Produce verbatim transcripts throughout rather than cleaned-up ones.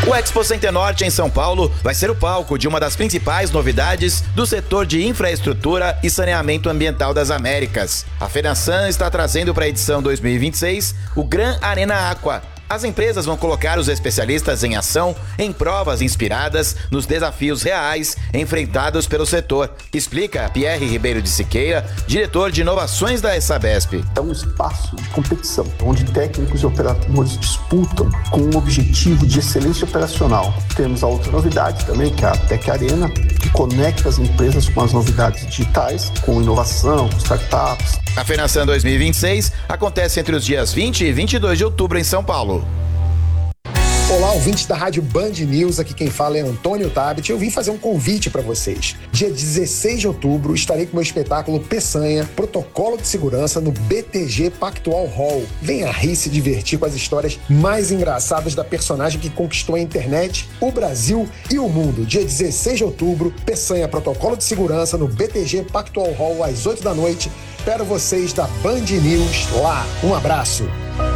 O Expo Center Norte em São Paulo vai ser o palco de uma das principais novidades do setor de infraestrutura e saneamento ambiental das Américas. A FENASAN está trazendo para a edição dois mil e vinte e seis o Gran Arena Aqua. As empresas vão colocar os especialistas em ação em provas inspiradas nos desafios reais enfrentados pelo setor. Explica Pierre Ribeiro de Siqueira, diretor de inovações da Sabesp. É um espaço de competição, onde técnicos e operadores disputam com um objetivo de excelência operacional. Temos a outra novidade também, que é a Tech Arena, que conecta as empresas com as novidades digitais, com inovação, com startups. A FENASAN dois mil e vinte e seis acontece entre os dias vinte e vinte e dois de outubro em São Paulo. Olá, ouvintes da Rádio Band News, aqui quem fala é Antônio Tabet. Eu vim fazer um convite para vocês. Dia dezesseis de outubro estarei com meu espetáculo Peçanha, Protocolo de Segurança no B T G Pactual Hall. Venha rir e se divertir com as histórias mais engraçadas da personagem que conquistou a internet, o Brasil e o mundo. Dia dezesseis de outubro, Peçanha, Protocolo de Segurança no B T G Pactual Hall às oito da noite. Espero vocês da Band News lá. Um abraço.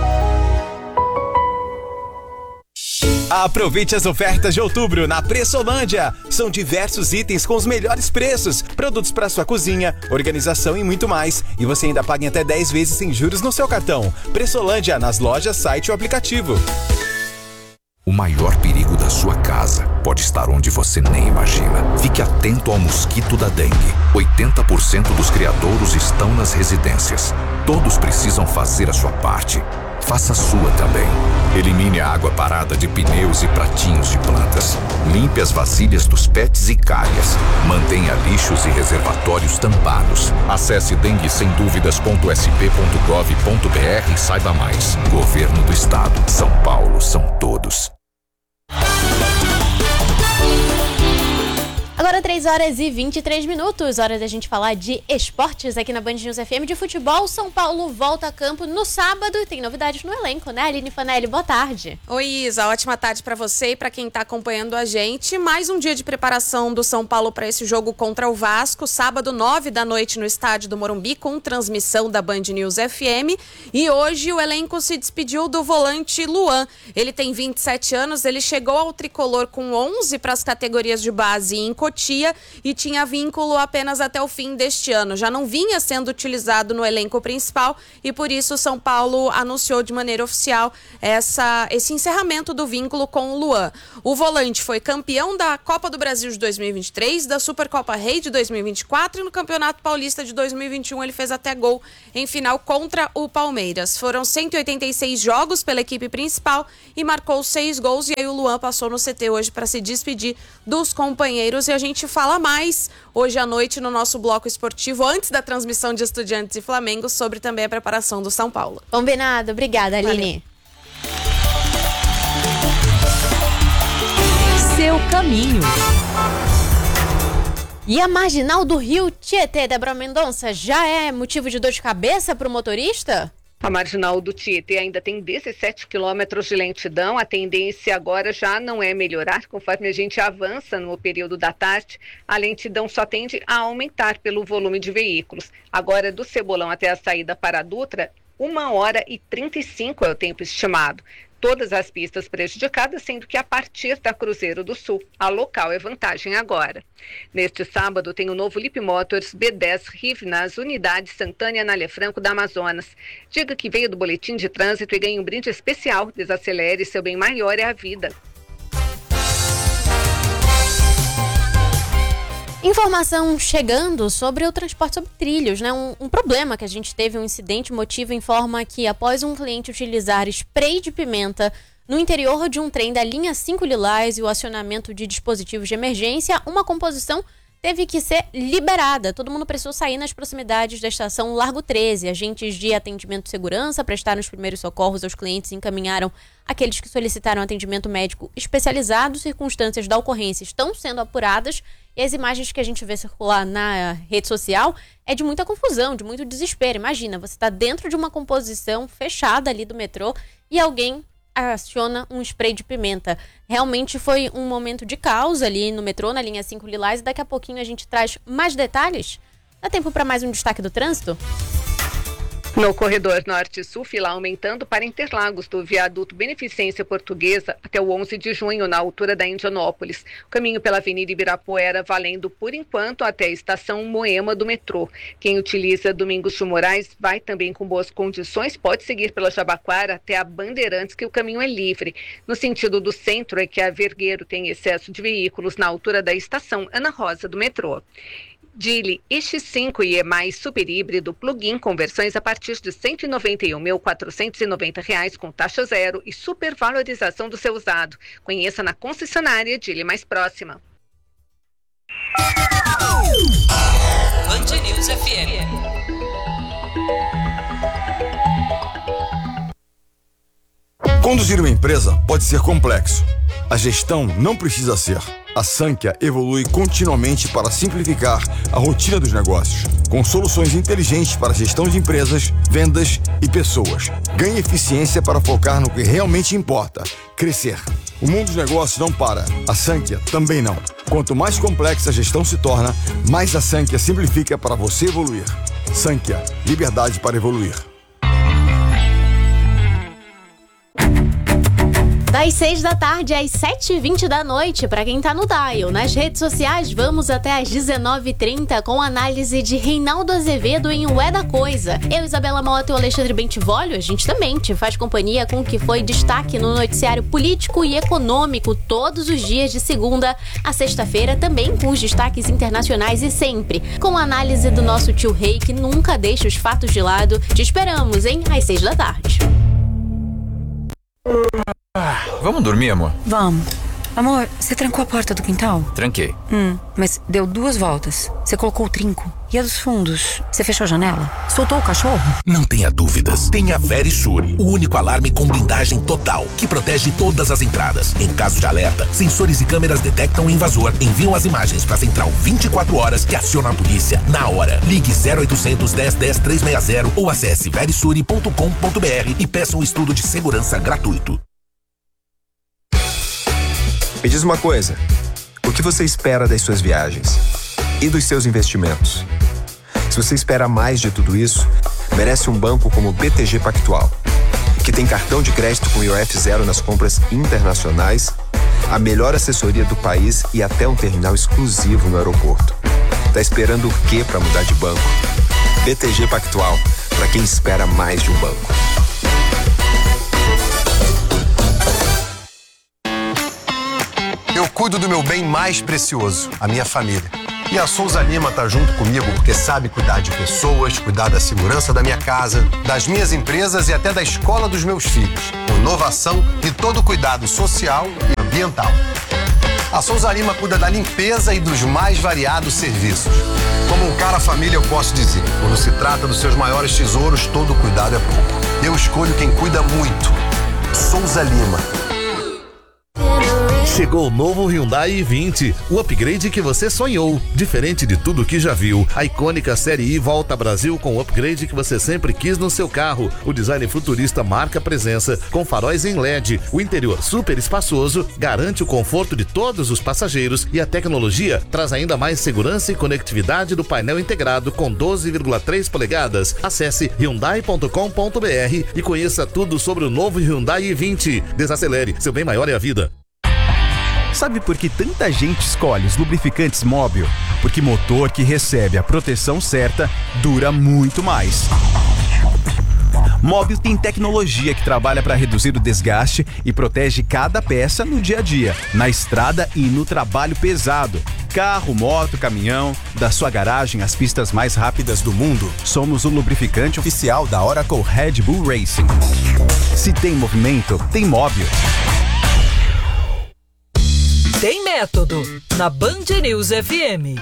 Aproveite as ofertas de outubro na Pressolândia. São diversos itens com os melhores preços, produtos para sua cozinha, organização e muito mais. E você ainda paga em até dez vezes sem juros no seu cartão. Pressolândia, nas lojas, site ou aplicativo. O maior perigo da sua casa pode estar onde você nem imagina. Fique atento ao mosquito da dengue. oitenta por cento dos criadouros estão nas residências. Todos precisam fazer a sua parte. Faça a sua também. Elimine a água parada de pneus e pratinhos de plantas. Limpe as vasilhas dos pets e calhas. Mantenha lixos e reservatórios tampados. Acesse dengue sem dúvidas ponto s p ponto gov ponto b r e saiba mais. Governo do Estado. São Paulo são todos. Agora três horas e vinte e três minutos, hora da gente falar de esportes aqui na Band News F M de futebol. São Paulo volta a campo no sábado e tem novidades no elenco, né? Aline Fanelli, boa tarde. Oi, Isa, ótima tarde para você e para quem tá acompanhando a gente. Mais um dia de preparação do São Paulo para esse jogo contra o Vasco, sábado nove da noite no estádio do Morumbi, com transmissão da Band News F M. E hoje o elenco se despediu do volante Luan. Ele tem vinte e sete anos, ele chegou ao tricolor com onze para as categorias de base em Cotia e tinha vínculo apenas até o fim deste ano. Já não vinha sendo utilizado no elenco principal e por isso o São Paulo anunciou de maneira oficial essa, esse encerramento do vínculo com o Luan. O volante foi campeão da Copa do Brasil de dois mil e vinte e três, da Supercopa Rei de dois mil e vinte e quatro e no Campeonato Paulista de dois mil e vinte e um ele fez até gol em final contra o Palmeiras. Foram cento e oitenta e seis jogos pela equipe principal e marcou seis gols e aí o Luan passou no C T hoje para se despedir dos companheiros e a gente fala mais hoje à noite no nosso bloco esportivo, antes da transmissão de Estudiantes e Flamengo, sobre também a preparação do São Paulo. Combinado, obrigada, Aline. Valeu. Seu caminho. E a marginal do Rio Tietê, Débora Mendonça, já é motivo de dor de cabeça para o motorista? A marginal do Tietê ainda tem dezessete quilômetros de lentidão. A tendência agora já não é melhorar. Conforme a gente avança no período da tarde, a lentidão só tende a aumentar pelo volume de veículos. Agora, do Cebolão até a saída para a Dutra, uma hora e trinta e cinco é o tempo estimado. Todas as pistas prejudicadas, sendo que a partir da Cruzeiro do Sul, a local é vantagem agora. Neste sábado tem o novo Lip Motors B dez R I V nas unidades Santana e Anália Franco da Amazonas. Diga que veio do boletim de trânsito e ganhe um brinde especial. Desacelere, seu bem maior é a vida. Informação chegando sobre o transporte sobre trilhos, né? Um, um problema que a gente teve, um incidente, motivo informa que após um cliente utilizar spray de pimenta no interior de um trem da linha cinco Lilás e o acionamento de dispositivos de emergência, uma composição teve que ser liberada. Todo mundo precisou sair nas proximidades da estação Largo treze. Agentes de atendimento de segurança prestaram os primeiros socorros aos clientes e encaminharam aqueles que solicitaram atendimento médico especializado. Circunstâncias da ocorrência estão sendo apuradas e as imagens que a gente vê circular na rede social é de muita confusão, de muito desespero. Imagina, você está dentro de uma composição fechada ali do metrô e alguém aciona um spray de pimenta. Realmente foi um momento de caos ali no metrô, na linha cinco Lilás, e daqui a pouquinho a gente traz mais detalhes. Dá tempo para mais um destaque do trânsito? No corredor norte-sul, fila aumentando para Interlagos do viaduto Beneficência Portuguesa até o onze de junho, na altura da Indianópolis. O caminho pela Avenida Ibirapuera valendo, por enquanto, até a estação Moema do metrô. Quem utiliza Domingos de Moraes vai também com boas condições, pode seguir pela Jabaquara até a Bandeirantes, que o caminho é livre. No sentido do centro é que a Vergueiro tem excesso de veículos na altura da estação Ana Rosa do metrô. Geely X cinco e E mais super híbrido plug-in com versões a partir de cento e noventa e um mil quatrocentos e noventa reais com taxa zero e supervalorização do seu usado. Conheça na concessionária Geely mais próxima. Band News F M. Conduzir uma empresa pode ser complexo. A gestão não precisa ser. A Sankhya evolui continuamente para simplificar a rotina dos negócios, com soluções inteligentes para a gestão de empresas, vendas e pessoas. Ganhe eficiência para focar no que realmente importa: crescer. O mundo dos negócios não para. A Sankhya também não. Quanto mais complexa a gestão se torna, mais a Sankhya simplifica para você evoluir. Sankhya, liberdade para evoluir. Das seis da tarde às sete e vinte da noite, para quem tá no dial. Nas redes sociais, vamos até às dezenove e trinta com análise de Reinaldo Azevedo em O É da Coisa. Eu, Isabela Mota e o Alexandre Bentivolio, a gente também te faz companhia com o que foi destaque no noticiário político e econômico todos os dias de segunda a sexta-feira, também com os destaques internacionais e sempre com a análise do nosso tio Rei, que nunca deixa os fatos de lado. Te esperamos, hein? Às seis da tarde. Ah, vamos dormir, amor? Vamos. Amor, você trancou a porta do quintal? Tranquei. Hum, mas deu duas voltas. Você colocou o trinco. E a dos fundos? Você fechou a janela? Soltou o cachorro? Não tenha dúvidas. Tenha a Verisure, o único alarme com blindagem total, que protege todas as entradas. Em caso de alerta, sensores e câmeras detectam o invasor, enviam as imagens para a central vinte e quatro horas que aciona a polícia na hora. Ligue zero oitocentos, dez, dez, trezentos e sessenta ou acesse verisure ponto com ponto b r e peça um estudo de segurança gratuito. Me diz uma coisa, o que você espera das suas viagens? E dos seus investimentos? Se você espera mais de tudo isso, merece um banco como o B T G Pactual, que tem cartão de crédito com I O F zero nas compras internacionais, a melhor assessoria do país e até um terminal exclusivo no aeroporto. Tá esperando o quê para mudar de banco? B T G Pactual, para quem espera mais de um banco. Eu cuido do meu bem mais precioso, a minha família. E a Souza Lima tá junto comigo porque sabe cuidar de pessoas, cuidar da segurança da minha casa, das minhas empresas e até da escola dos meus filhos. Com inovação e todo cuidado social e ambiental. A Souza Lima cuida da limpeza e dos mais variados serviços. Como um cara família, eu posso dizer, quando se trata dos seus maiores tesouros, todo cuidado é pouco. Eu escolho quem cuida muito. Souza Lima. Chegou o novo Hyundai i vinte, o upgrade que você sonhou. Diferente de tudo que já viu, a icônica Série I volta ao Brasil com o upgrade que você sempre quis no seu carro. O design futurista marca presença, com faróis em L E D. O interior super espaçoso garante o conforto de todos os passageiros e a tecnologia traz ainda mais segurança e conectividade do painel integrado com doze vírgula três polegadas. Acesse hyundai ponto com ponto b r e conheça tudo sobre o novo Hyundai i vinte. Desacelere, seu bem maior é a vida. Sabe por que tanta gente escolhe os lubrificantes Móbil? Porque motor que recebe a proteção certa dura muito mais. Móbil tem tecnologia que trabalha para reduzir o desgaste e protege cada peça no dia a dia, na estrada e no trabalho pesado. Carro, moto, caminhão, da sua garagem às pistas mais rápidas do mundo, somos o lubrificante oficial da Oracle Red Bull Racing. Se tem movimento, tem Móbil. Tem método na Band News F M.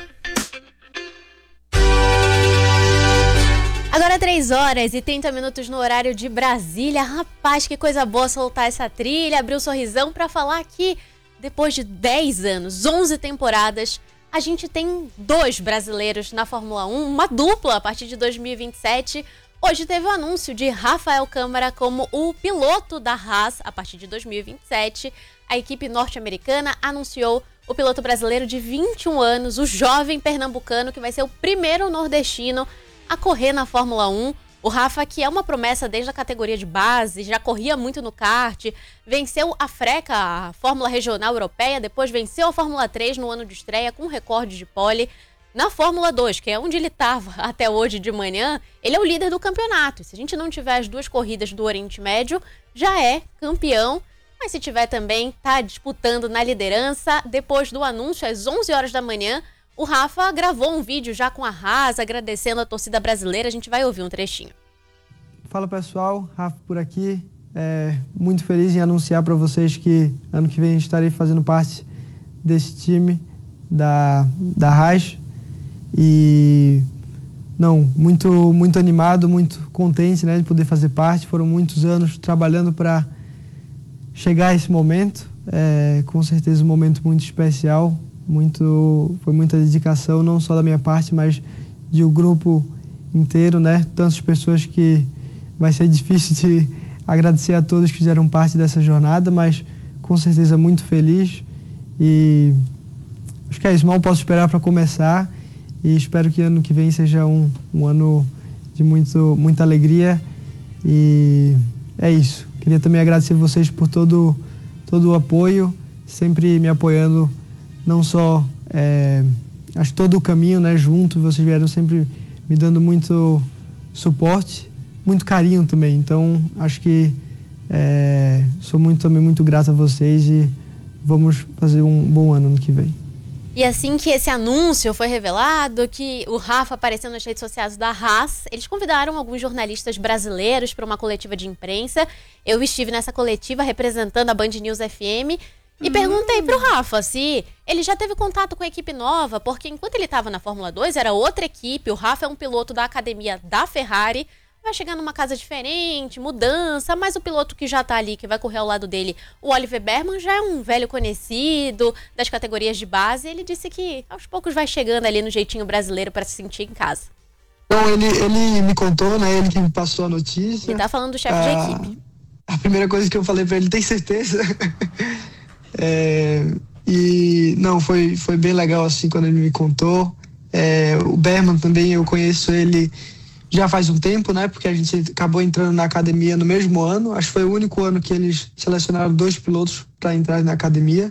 Agora três horas e trinta minutos no horário de Brasília. Rapaz, que coisa boa soltar essa trilha, abrir um sorrisão pra falar que depois de dez anos, onze temporadas, a gente tem dois brasileiros na Fórmula um, uma dupla a partir de dois mil e vinte e sete. Hoje teve o anúncio de Rafael Câmara como o piloto da Haas a partir de dois mil e vinte e sete. A equipe norte-americana anunciou o piloto brasileiro de vinte e um anos, o jovem pernambucano, que vai ser o primeiro nordestino a correr na Fórmula um. O Rafa, que é uma promessa desde a categoria de base, já corria muito no kart, venceu a Freca, a Fórmula Regional Europeia, depois venceu a Fórmula três no ano de estreia com recorde de pole. Na Fórmula dois, que é onde ele estava até hoje de manhã, ele é o líder do campeonato. Se a gente não tiver as duas corridas do Oriente Médio, já é campeão. Mas se tiver também, tá disputando na liderança. Depois do anúncio, às onze horas da manhã, o Rafa gravou um vídeo já com a Haas, agradecendo a torcida brasileira. A gente vai ouvir um trechinho. Fala pessoal, Rafa por aqui. É, muito feliz em anunciar para vocês que ano que vem estarei fazendo parte desse time da, da Haas. E não, muito, muito animado, muito contente, né, de poder fazer parte. Foram muitos anos trabalhando para chegar a esse momento. É, com certeza um momento muito especial. Muito, foi muita dedicação, não só da minha parte, mas de um grupo inteiro, né? Tantas pessoas que vai ser difícil de agradecer a todos que fizeram parte dessa jornada, mas com certeza muito feliz. E acho que é isso, mal posso esperar para começar. E espero que ano que vem seja um, um ano de muito, muita alegria. E é isso. Queria também agradecer vocês por todo, todo o apoio, sempre me apoiando, não só é, acho todo o caminho, né, junto. Vocês vieram sempre me dando muito suporte, muito carinho também. Então, acho que é, sou muito, também muito grato a vocês e vamos fazer um bom ano no que vem. E assim que esse anúncio foi revelado, que o Rafa apareceu nas redes sociais da Haas, eles convidaram alguns jornalistas brasileiros para uma coletiva de imprensa. Eu estive nessa coletiva representando a Band News F M e hum. perguntei pro Rafa se ele já teve contato com a equipe nova, porque enquanto ele estava na Fórmula dois era outra equipe. O Rafa é um piloto da academia da Ferrari, vai chegar numa casa diferente, mudança, mas o piloto que já tá ali, que vai correr ao lado dele, o Oliver Berman, já é um velho conhecido das categorias de base. Ele disse que aos poucos vai chegando ali no jeitinho brasileiro para se sentir em casa. Então, ele, ele me contou, né, ele que me passou a notícia. Ele tá falando do chefe ah, de equipe. A primeira coisa que eu falei para ele, tem certeza? é, e não, foi, foi bem legal assim quando ele me contou. É, o Berman também, eu conheço ele já faz um tempo, né? Porque a gente acabou entrando na academia no mesmo ano. Acho que foi o único ano que eles selecionaram dois pilotos para entrar na academia.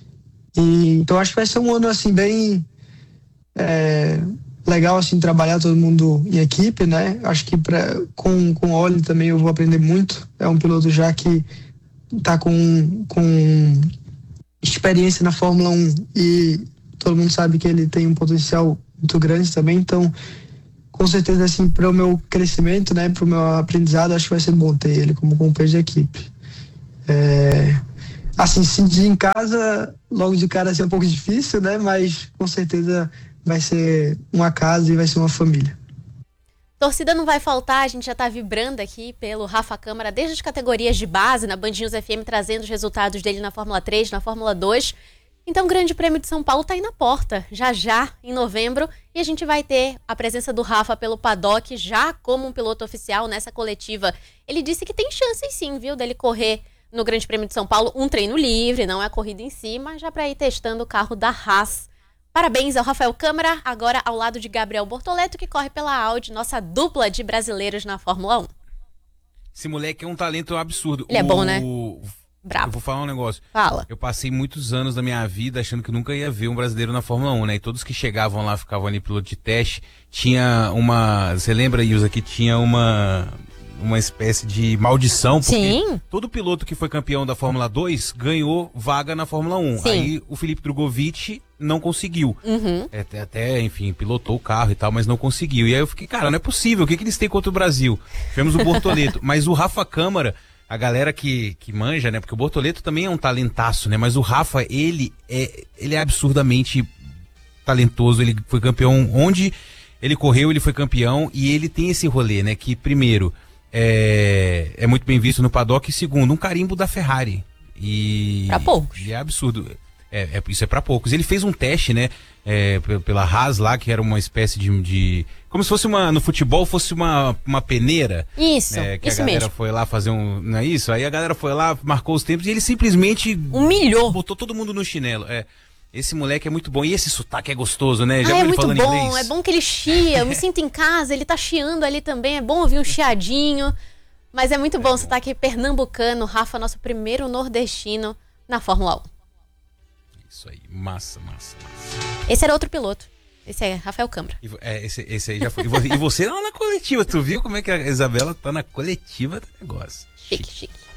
E, então acho que vai ser um ano assim bem é, legal assim trabalhar todo mundo em equipe, né? Acho que pra, com com o Oli também eu vou aprender muito. É um piloto já que tá com com experiência na Fórmula um e todo mundo sabe que ele tem um potencial muito grande também. Então com certeza, assim, para o meu crescimento, né, para o meu aprendizado, acho que vai ser bom ter ele como companheiro de equipe. É, assim, sentir em casa, logo de cara, assim, é um pouco difícil, né, mas com certeza vai ser uma casa e vai ser uma família. Torcida não vai faltar, a gente já tá vibrando aqui pelo Rafa Câmara, desde as categorias de base, na Band News F M, trazendo os resultados dele na Fórmula três, na Fórmula dois. Então o Grande Prêmio de São Paulo tá aí na porta, já já, em novembro, e a gente vai ter a presença do Rafa pelo paddock, já como um piloto oficial nessa coletiva. Ele disse que tem chances sim, viu, dele correr no Grande Prêmio de São Paulo, um treino livre, não é a corrida em si, mas já para ir testando o carro da Haas. Parabéns ao Rafael Câmara, agora ao lado de Gabriel Bortoleto, que corre pela Audi, nossa dupla de brasileiros na Fórmula um. Esse moleque é um talento absurdo. Ele é bom, né? Bravo. Eu vou falar um negócio. Fala. Eu passei muitos anos da minha vida achando que nunca ia ver um brasileiro na Fórmula um, né? E todos que chegavam lá, ficavam ali piloto de teste, tinha uma... Você lembra, Ilza, que tinha uma... uma espécie de maldição, porque Sim. todo piloto que foi campeão da Fórmula dois ganhou vaga na Fórmula um. Sim. Aí o Felipe Drogovic não conseguiu. Uhum. Até, até, enfim, pilotou o carro e tal, mas não conseguiu. E aí eu fiquei, cara, não é possível, o que, que eles têm contra o Brasil? Tivemos o Bortoleto, mas o Rafa Câmara, a galera que, que manja, né? Porque o Bortoleto também é um talentaço, né? Mas o Rafa, ele é, ele é absurdamente talentoso. Ele foi campeão onde ele correu, ele foi campeão. E ele tem esse rolê, né? Que primeiro, é, é muito bem visto no paddock. E segundo, um carimbo da Ferrari. E, pra poucos. E é absurdo. É, é, isso é pra poucos. Ele fez um teste, né? É, pela Haas lá, que era uma espécie de, de... Como se fosse uma... No futebol fosse uma, uma peneira. Isso, é, que isso a galera mesmo. foi lá fazer um... Não é isso? Aí a galera foi lá, marcou os tempos e ele simplesmente... Humilhou. Botou todo mundo no chinelo. É. Esse moleque é muito bom. E esse sotaque é gostoso, né? Já ah, viu é ele muito falando bom, inglês? é bom que ele chia. Eu me sinto em casa, ele tá chiando ali também. É bom ouvir um chiadinho. Mas é muito bom o sotaque pernambucano. Rafa, nosso primeiro nordestino na Fórmula um. Isso aí, massa, massa, massa. Esse era outro piloto. Esse é Rafael Câmara. E, é, esse, esse aí já foi. E você, e você lá na coletiva, tu viu como é que a Isabela tá na coletiva do negócio? Chique, chique. chique.